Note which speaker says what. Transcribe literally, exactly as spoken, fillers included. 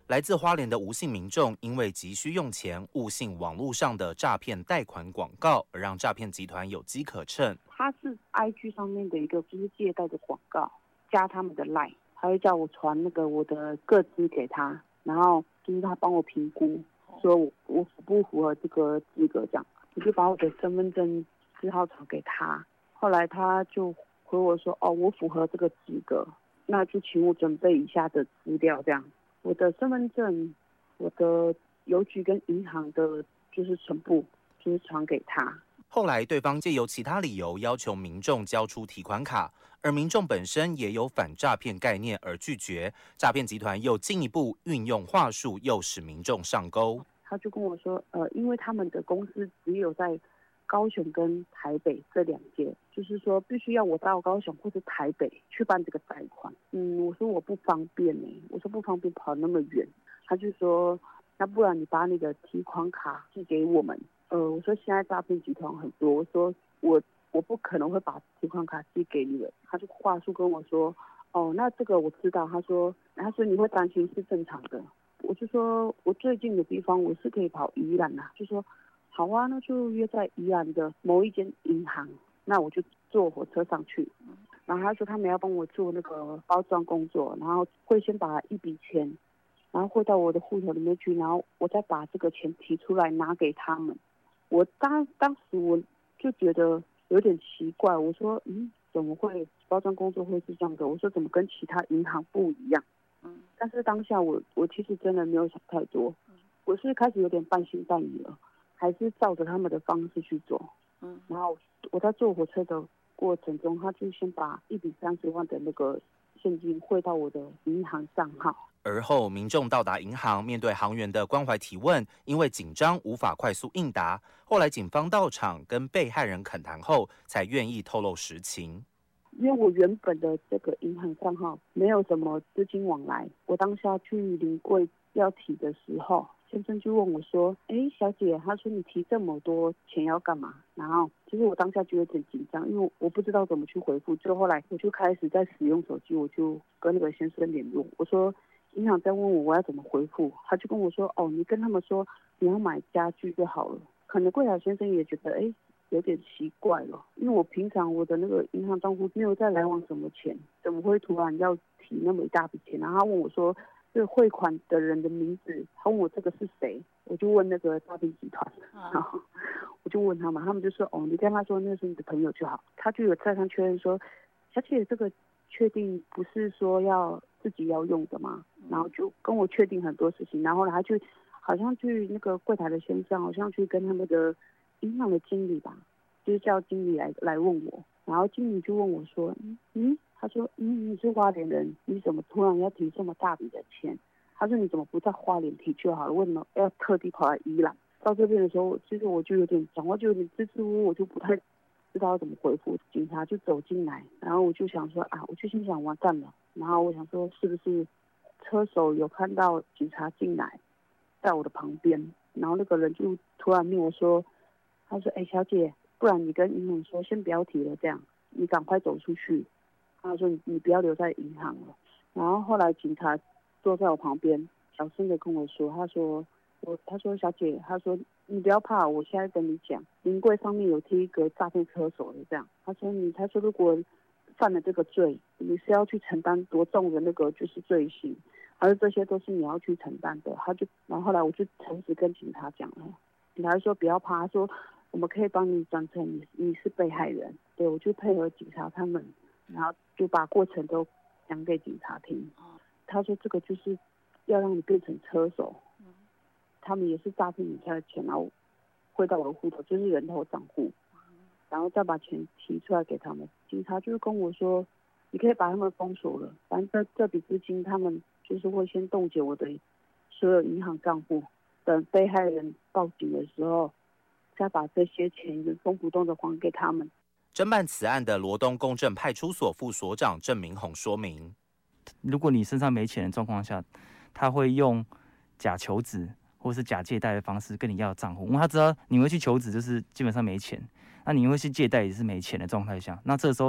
Speaker 1: 来自花莲的吴姓民众，因为急需用钱，误信网络上的诈骗贷款广告，而让诈骗集团有机可乘。
Speaker 2: 他是 I G 上面的一个就是借贷的广告，加他们的 Line， 他会叫我传那个我的个资给他，然后就是他帮我评估，说我我符不符合这个资格这样，我就把我的身份证字号传给他，后来他就回我说，哦，我符合这个资格，那就请我准备以下的资料这样。我的身份证、我的邮局跟银行的，就是全部就是传给他。
Speaker 1: 后来，对方借由其他理由要求民众交出提款卡，而民众本身也有反诈骗概念而拒绝，诈骗集团又进一步运用话术，诱使民众上钩。
Speaker 2: 他就跟我说，呃，因为他们的公司只有在高雄跟台北这两间，就是说必须要我到高雄或者台北去办这个贷款。嗯，我说我不方便呢、欸，我说不方便跑那么远。他就说，那不然你把你的提款卡寄给我们。呃，我说现在诈骗集团很多，我说我我不可能会把提款卡寄给你们。他就话术跟我说，哦，那这个我知道。他说，他说你会担心是正常的。我就说我最近的地方我是可以跑宜兰呐，就说。好啊，那就约在宜兰的某一间银行，那我就坐火车上去。然后他说他们要帮我做那个包装工作，然后会先把一笔钱，然后汇到我的户头里面去，然后我再把这个钱提出来拿给他们。我当当时我就觉得有点奇怪，我说嗯，怎么会包装工作会是这样的？我说怎么跟其他银行不一样？嗯，但是当下我我其实真的没有想太多，我是开始有点半信半疑了。还是照着他们的方式去做，嗯，然后我在坐火车的过程中，他就先把一笔三十万的那个现金汇到我的银行账号。
Speaker 1: 而后，民众到达银行，面对行员的关怀提问，因为紧张无法快速应答。后来警方到场跟被害人恳谈后，才愿意透露实情。
Speaker 2: 因为我原本的这个银行账号没有什么资金往来，我当下去临柜要提的时候。先生就问我说：“哎，小姐，他说你提这么多钱要干嘛？”然后其实我当下就有点紧张，因为我不知道怎么去回复。就后来我就开始在使用手机，我就跟那个先生联络，我说银行在问我我要怎么回复，他就跟我说：“哦，你跟他们说你要买家具就好了。”可能柜台先生也觉得哎有点奇怪了，因为我平常我的那个银行账户没有在来往什么钱，怎么会突然要提那么一大笔钱？然后他问我说。这个汇款的人的名字，他问我这个是谁，我就问那个诈骗集团，然后我就问他们，他们就说哦，你跟他说那是你的朋友就好。他就有再三确认说，小姐这个确定不是说要自己要用的吗？然后就跟我确定很多事情，然后他去好像去那个柜台的先生，好像去跟他们的银行的经理吧，就是叫经理来来问我，然后经理就问我说，嗯。他说：“嗯，你是花莲人，你怎么突然要提这么大笔的钱？”他说：“你怎么不在花莲提就好了？为什么要特地跑来宜兰？”到这边的时候，其实我就有点讲话就有点支支吾吾，我就不太知道要怎么回复。警察就走进来，然后我就想说啊，我就心想完蛋了。然后我想说，是不是车手有看到警察进来，在我的旁边？然后那个人就突然命我说：“他说，哎，小姐，不然你跟银行说，先不要提了，这样你赶快走出去。”他说你：“你不要留在银行了。”然后后来警察坐在我旁边，小声的跟我说：“他说我，他说小姐，他说你不要怕，我现在跟你讲，临柜上面有贴一个诈骗车手的这样。他说你，他说如果犯了这个罪，你是要去承担多重的那个就是罪行，而这些都是你要去承担的。”他就，然后后来我就诚实跟警察讲了，警察说不要怕，他说我们可以帮你转成你你是被害人。对，我就配合警察他们。然后就把过程都讲给警察听。他说这个就是要让你变成车手，他们也是诈骗你家的钱，然后汇到我的户头，就是人头账户，然后再把钱提出来给他们。警察就是跟我说，你可以把他们封锁了，反正这这笔资金他们就是会先冻结我的所有银行账户，等被害人报警的时候，再把这些钱原封不动的还给他们。
Speaker 1: 侦办此案的罗东公正派出所副所长郑明宏说明：
Speaker 3: 如果你身上没钱的状况下，他会用假求职或是假借贷的方式跟你要账户，因为他知道你会去求职，就是基本上没钱，那你会去借贷也是没钱的状态下，那这时候